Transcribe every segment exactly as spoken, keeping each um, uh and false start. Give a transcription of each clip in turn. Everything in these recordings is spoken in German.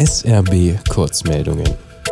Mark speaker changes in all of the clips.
Speaker 1: S R B Kurzmeldungen.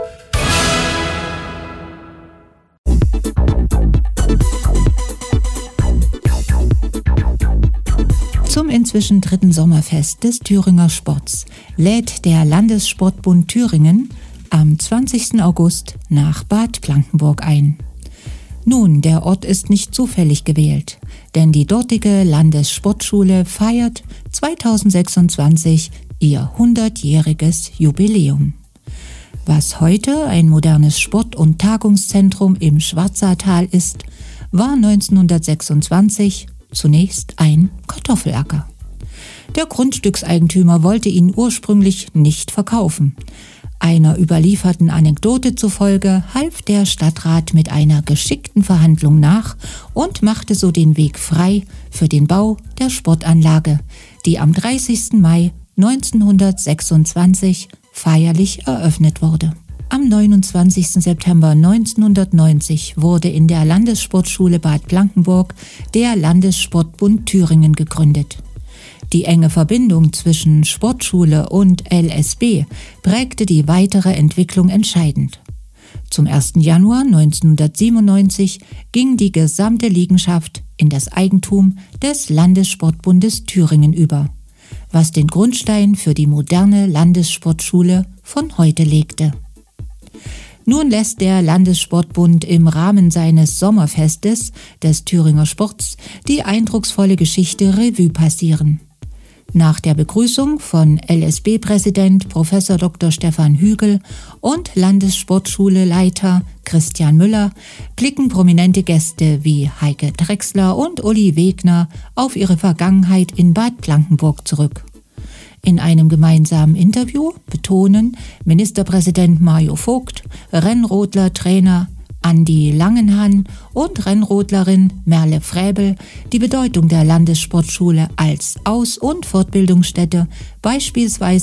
Speaker 2: Zum inzwischen dritten Sommerfest des Thüringer Sports lädt der Landessportbund Thüringen am zwanzigsten August nach Bad Blankenburg ein. Nun, der Ort ist nicht zufällig gewählt, denn die dortige Landessportschule feiert zweitausendsechsundzwanzig ihr hundertjähriges Jubiläum. Was heute ein modernes Sport- und Tagungszentrum im Schwarzertal ist, war neunzehnhundertsechsundzwanzig zunächst ein Kartoffelacker. Der Grundstückseigentümer wollte ihn ursprünglich nicht verkaufen. Einer überlieferten Anekdote zufolge half der Stadtrat mit einer geschickten Verhandlung nach und machte so den Weg frei für den Bau der Sportanlage, die am dreißigsten Mai neunzehnhundertsechsundzwanzig feierlich eröffnet wurde. Am neunundzwanzigsten September neunzehnhundertneunzig wurde in der Landessportschule Bad Blankenburg der Landessportbund Thüringen gegründet. Die enge Verbindung zwischen Sportschule und L S B prägte die weitere Entwicklung entscheidend. Zum ersten Januar neunzehnhundertsiebenundneunzig ging die gesamte Liegenschaft in das Eigentum des Landessportbundes Thüringen über, was den Grundstein für die moderne Landessportschule von heute legte. Nun lässt der Landessportbund im Rahmen seines Sommerfestes des Thüringer Sports die eindrucksvolle Geschichte Revue passieren. Nach der Begrüßung von L S B-Präsident Professor Doktor Stefan Hügel und Landessportschule-Leiter Christian Müller blicken prominente Gäste wie Heike Drechsler und Uli Wegner auf ihre Vergangenheit in Bad Blankenburg zurück. In einem gemeinsamen Interview betonen Ministerpräsident Mario Vogt, Rennrodler-Trainer Andi Langenhahn und Rennrodlerin Merle Fräbel die Bedeutung der Landessportschule als Aus- und Fortbildungsstätte, beispielsweise